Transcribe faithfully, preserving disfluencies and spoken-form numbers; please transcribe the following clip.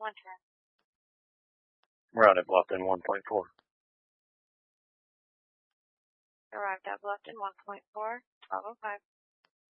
one ten. We're out at Bluffton one point four. Arrived at Bluffton one point four, twelve oh five.